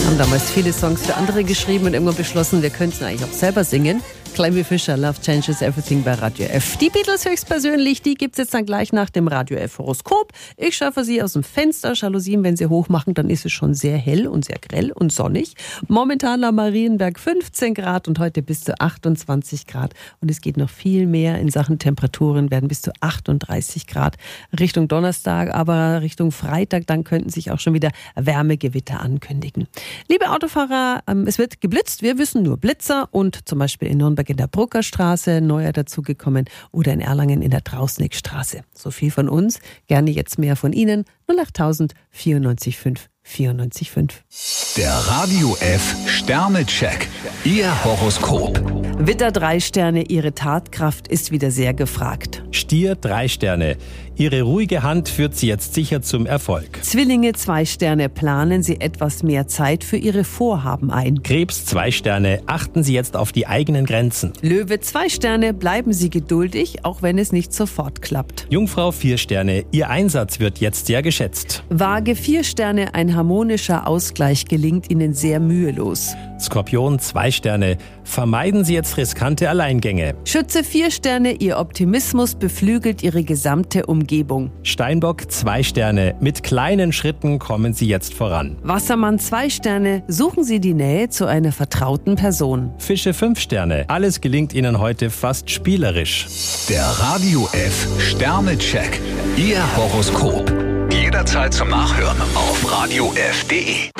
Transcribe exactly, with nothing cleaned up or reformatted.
Haben damals viele Songs für andere geschrieben und irgendwann beschlossen, wir könnten eigentlich auch selber singen. Clemmy Fisher, Love Changes Everything bei Radio F. Die Beatles höchstpersönlich, die gibt's jetzt dann gleich nach dem Radio F Horoskop. Ich schaffe sie aus dem Fenster, Jalousien, wenn sie hochmachen, dann ist es schon sehr hell und sehr grell und sonnig. Momentan am Marienberg fünfzehn Grad und heute bis zu achtundzwanzig Grad. Und es geht noch viel mehr in Sachen Temperaturen, werden bis zu achtunddreißig Grad Richtung Donnerstag, aber Richtung Freitag, dann könnten sich auch schon wieder Wärmegewitter ankündigen. Liebe Autofahrer, es wird geblitzt, wir wissen nur Blitzer und zum Beispiel in Nürnberg in der Bruckerstraße, neuer dazugekommen, oder in Erlangen in der Trausnickstraße. So viel von uns, gerne jetzt mehr von Ihnen. null achttausend vierundneunzig fünf vierundneunzig fünf. Der Radio F Sternecheck. Ihr Horoskop. Widder drei Sterne, Ihre Tatkraft ist wieder sehr gefragt. Stier drei Sterne. Ihre ruhige Hand führt Sie jetzt sicher zum Erfolg. Zwillinge zwei Sterne, planen Sie etwas mehr Zeit für Ihre Vorhaben ein. Krebs zwei Sterne. Achten Sie jetzt auf die eigenen Grenzen. Löwe zwei Sterne, bleiben Sie geduldig, auch wenn es nicht sofort klappt. Jungfrau vier Sterne. Ihr Einsatz wird jetzt sehr geschätzt. Waage vier Sterne, ein harmonischer Ausgleich gelingt Ihnen sehr mühelos. Skorpion zwei Sterne. Vermeiden Sie jetzt riskante Alleingänge. Schütze vier Sterne, Ihr Optimismus beflügelt Ihre gesamte Umgebung. Steinbock zwei Sterne. Mit kleinen Schritten kommen Sie jetzt voran. Wassermann zwei Sterne, suchen Sie die Nähe zu einer vertrauten Person. Fische fünf Sterne. Alles gelingt Ihnen heute fast spielerisch. Der Radio F Sternecheck. Ihr Horoskop. Jederzeit zum Nachhören auf radio f punkt de.